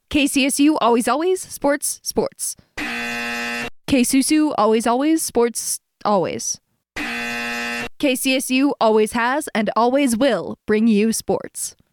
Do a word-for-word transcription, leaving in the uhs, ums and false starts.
K C S U, always, always, sports, sports. K S U S U, always, always, sports, always. K C S U always has and always will bring you sports.